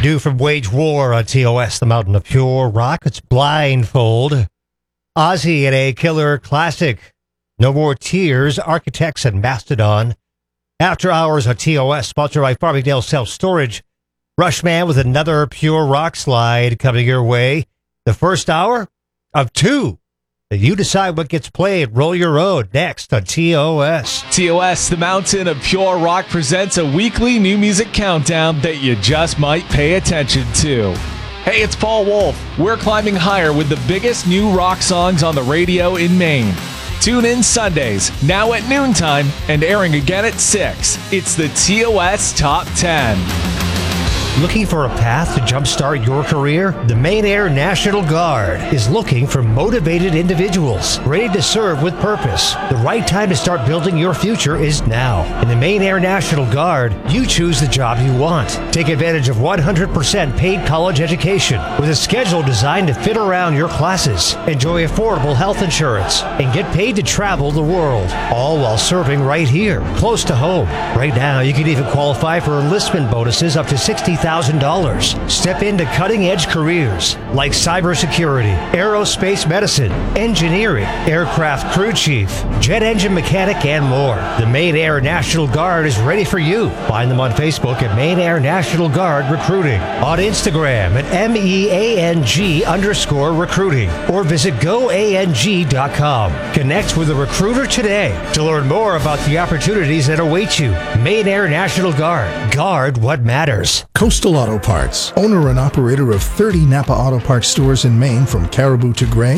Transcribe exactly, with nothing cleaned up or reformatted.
New from Wage War on T O S, the Mountain of Pure Rock. It's Blindfold. Ozzy and a killer classic. No More Tears, Architects and Mastodon. After Hours on T O S, sponsored by Farmingdale Self-Storage. Rushman with another Pure Rock slide coming your way. The first hour of two. You decide what gets played. Roll your own next on T O S. T O S, the Mountain of Pure Rock, presents a weekly new music countdown that you just might pay attention to. Hey, it's Paul Wolf. We're climbing higher with the biggest new rock songs on the radio in Maine. Tune in Sundays, now at noontime, and airing again at six. It's the T O S Top ten. Looking for a path to jumpstart your career? The Maine Air National Guard is looking for motivated individuals ready to serve with purpose. The right time to start building your future is now. In the Maine Air National Guard, you choose the job you want. Take advantage of one hundred percent paid college education with a schedule designed to fit around your classes. Enjoy affordable health insurance and get paid to travel the world, all while serving right here, close to home. Right now, you can even qualify for enlistment bonuses up to sixty thousand dollars. Step into cutting-edge careers like cybersecurity, aerospace medicine, engineering, aircraft crew chief, jet engine mechanic, and more. The Maine Air National Guard is ready for you. Find them on Facebook at Maine Air National Guard Recruiting, on Instagram at M E A N G underscore recruiting, or visit go A N G dot com. Connect with a recruiter today to learn more about the opportunities that await you. Maine Air National Guard. Guard what matters. Coastal Auto Parts, owner and operator of thirty Napa Auto Parts stores in Maine, from Caribou to Gray.